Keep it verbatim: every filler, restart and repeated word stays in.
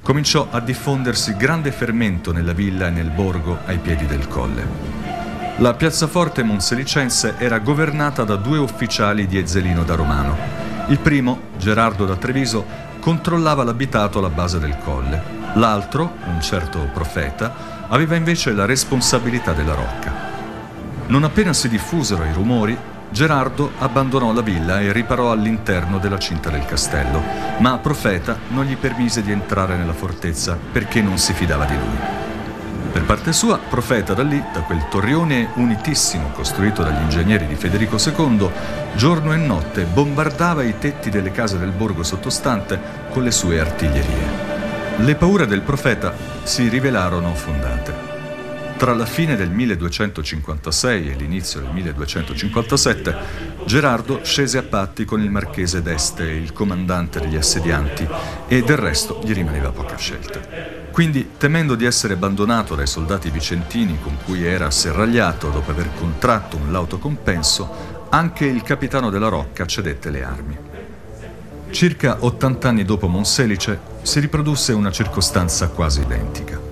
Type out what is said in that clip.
cominciò a diffondersi grande fermento nella villa e nel borgo ai piedi del colle. La piazzaforte monselicense era governata da due ufficiali di Ezzelino da Romano. Il primo, Gerardo da Treviso, controllava l'abitato alla base del colle. L'altro, un certo Profeta, aveva invece la responsabilità della rocca. Non appena si diffusero i rumori, Gerardo abbandonò la villa e riparò all'interno della cinta del castello, ma Profeta non gli permise di entrare nella fortezza perché non si fidava di lui. Per parte sua, Profeta da lì, da quel torrione unitissimo costruito dagli ingegneri di Federico secondo, giorno e notte bombardava i tetti delle case del borgo sottostante con le sue artiglierie. Le paure del Profeta si rivelarono fondate. Tra la fine del milleduecentocinquantasei e l'inizio del milleduecentocinquantasette, Gerardo scese a patti con il marchese d'Este, il comandante degli assedianti, e del resto gli rimaneva poca scelta. Quindi, temendo di essere abbandonato dai soldati vicentini con cui era serragliato dopo aver contratto un lauto compenso, anche il capitano della Rocca cedette le armi. Circa ottanta anni dopo Monselice si riprodusse una circostanza quasi identica.